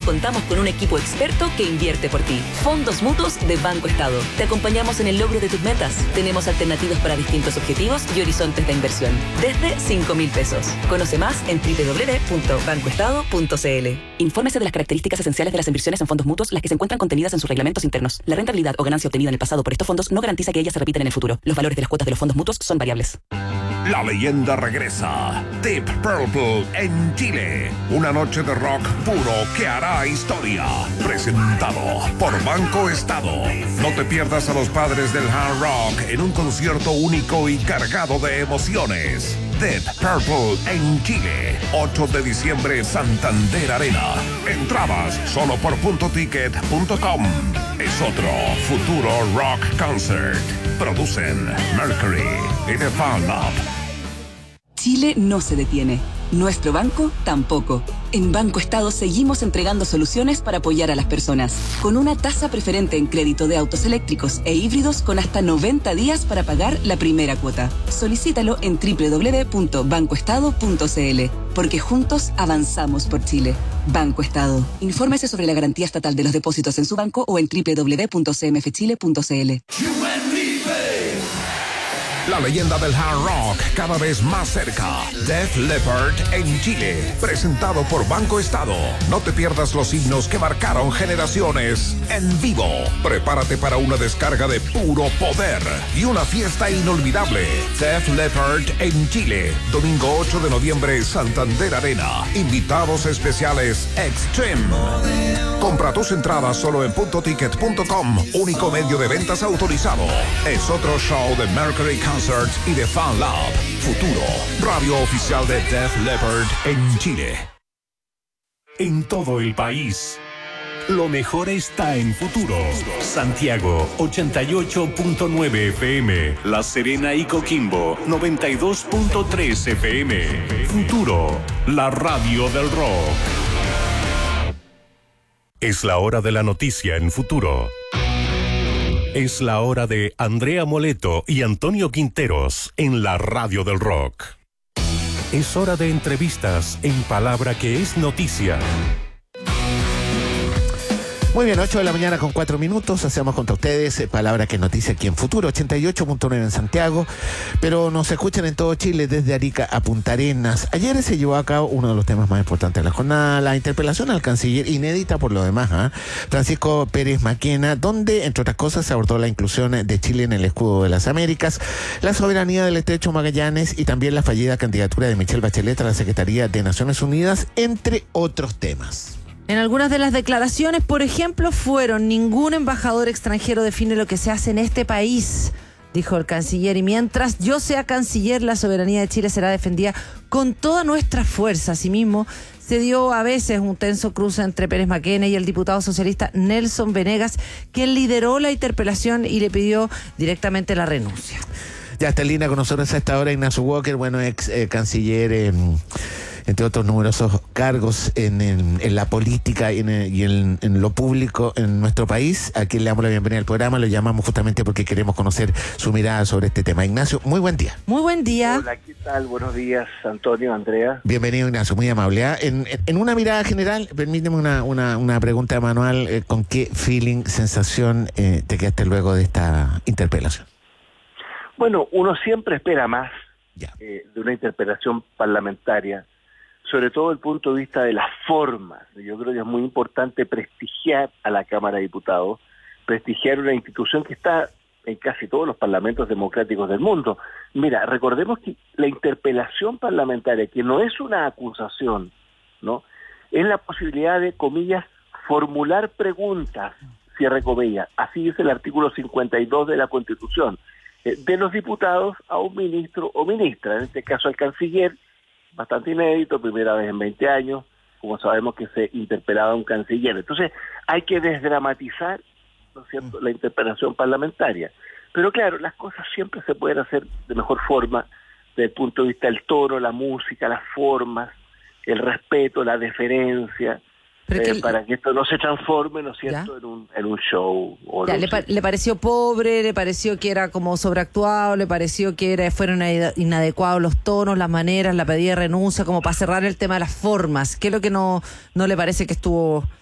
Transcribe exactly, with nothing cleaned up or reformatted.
contamos con un equipo experto que invierte por ti. Fondos Mutuos de Banco Estado. Te acompañamos en el logro de tus metas. Tenemos alternativas para distintos objetivos y horizontes de inversión. Desde cinco mil pesos. Conoce más en doble u doble u doble u punto banco estado punto c l. Infórmese de las características esenciales de las inversiones en fondos mutuos, las que se encuentran contenidas en sus reglamentos internos. La rentabilidad o ganancia obtenida en el pasado por estos fondos no garantiza que ellas se repitan en el futuro. Los valores de las cuotas de los fondos mutuos son variables. La leyenda regresa. Deep Purple en Chile. Una noche de rock puro que hará historia. Presentado por Banco Estado. No te pierdas a los padres del hard rock en un concierto único y cargado de emociones. Deep Purple en Chile. ocho de diciembre, Santander Arena. Entradas solo por punto ticket punto com. Es otro futuro rock concert. Producen Mercury y The Fan Lab. Chile no se detiene. Nuestro banco tampoco. En Banco Estado seguimos entregando soluciones para apoyar a las personas, con una tasa preferente en crédito de autos eléctricos e híbridos con hasta noventa días para pagar la primera cuota. Solicítalo en doble u doble u doble u punto banco estado punto c l, porque juntos avanzamos por Chile. Banco Estado. Infórmese sobre la garantía estatal de los depósitos en su banco o en doble u doble u doble u punto c m f chile punto c l. La leyenda del hard rock cada vez más cerca. Def Leppard en Chile. Presentado por Banco Estado. No te pierdas los himnos que marcaron generaciones en vivo. Prepárate para una descarga de puro poder y una fiesta inolvidable. Def Leppard en Chile. Domingo ocho de noviembre, Santander Arena. Invitados especiales Extreme. Compra tus entradas solo en punto ticket punto com. Único medio de ventas autorizado. Es otro show de Mercury Concerts y de Fan Lab. Futuro, radio oficial de Def Leppard en Chile. En todo el país, lo mejor está en Futuro. Santiago, ochenta y ocho punto nueve F M. La Serena y Coquimbo, noventa y dos punto tres F M. Futuro, la radio del rock. Es la hora de la noticia en Futuro. Es la hora de Andrea Moleto y Antonio Quinteros en la radio del rock. Es hora de entrevistas en palabra que es noticia. Muy bien, ocho de la mañana con cuatro minutos, hacemos contra ustedes eh, palabra que noticia aquí en Futuro, ochenta y ocho punto nueve en Santiago, pero nos escuchan en todo Chile, desde Arica a Punta Arenas. Ayer se llevó a cabo uno de los temas más importantes de la jornada, la interpelación al canciller, inédita por lo demás, ¿eh? Francisco Pérez Maquena, donde, entre otras cosas, se abordó la inclusión de Chile en el escudo de las Américas, la soberanía del Estrecho Magallanes y también la fallida candidatura de Michelle Bachelet a la Secretaría de Naciones Unidas, entre otros temas. En algunas de las declaraciones, por ejemplo, fueron: ningún embajador extranjero define lo que se hace en este país, dijo el canciller, y mientras yo sea canciller, la soberanía de Chile será defendida con toda nuestra fuerza. Asimismo, se dio a veces un tenso cruce entre Pérez Maquena y el diputado socialista Nelson Venegas, quien lideró la interpelación y le pidió directamente la renuncia. Ya está en línea con nosotros a esta hora Ignacio Walker, bueno, ex eh, canciller, eh, entre otros numerosos cargos en, en, en la política y, en, y en, en lo público en nuestro país, a quien le damos la bienvenida al programa. Lo llamamos justamente porque queremos conocer su mirada sobre este tema. Ignacio, muy buen día. Muy buen día. Hola, ¿qué tal? Buenos días, Antonio, Andrea. Bienvenido, Ignacio, muy amable. ¿eh? En, en, en una mirada general, permíteme una, una, una pregunta manual, eh, ¿con qué feeling, sensación eh, te quedaste luego de esta interpelación? Bueno, uno siempre espera más ya. eh, de una interpelación parlamentaria, sobre todo desde el punto de vista de las formas. Yo creo que es muy importante prestigiar a la Cámara de Diputados, prestigiar una institución que está en casi todos los parlamentos democráticos del mundo. Mira, recordemos que la interpelación parlamentaria, que no es una acusación, ¿no?, es la posibilidad de, comillas, formular preguntas, cierre comillas. Así dice el artículo cincuenta y dos de la Constitución, eh, de los diputados a un ministro o ministra, en este caso al canciller. Bastante inédito, primera vez en veinte años, como sabemos que se interpelaba a un canciller. Entonces, hay que desdramatizar, ¿no es cierto?, la interpelación parlamentaria. Pero claro, las cosas siempre se pueden hacer de mejor forma, desde el punto de vista del tono, la música, las formas, el respeto, la deferencia, eh, que, para que esto no se transforme, ¿no es cierto?, en un, en un show. O ya, no le, pa- le pareció pobre, le pareció que era como sobreactuado, le pareció que era, fueron inadecuados los tonos, las maneras, la pedida de renuncia, como para cerrar el tema de las formas. ¿Qué es lo que no, no le parece que estuvo